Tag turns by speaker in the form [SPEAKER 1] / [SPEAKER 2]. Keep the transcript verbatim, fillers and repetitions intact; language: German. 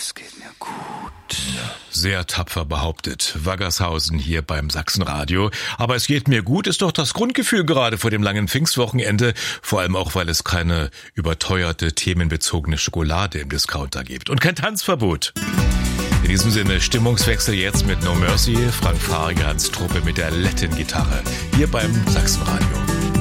[SPEAKER 1] Es geht mir gut.
[SPEAKER 2] Sehr tapfer behauptet. Waggershausen hier beim Sachsenradio. Aber es geht mir gut, ist doch das Grundgefühl gerade vor dem langen Pfingstwochenende. Vor allem auch, weil es keine überteuerte, themenbezogene Schokolade im Discounter gibt. Und kein Tanzverbot. In diesem Sinne Stimmungswechsel jetzt mit No Mercy. Frank Farians Truppe mit der Latin-Gitarre. Hier beim Sachsenradio.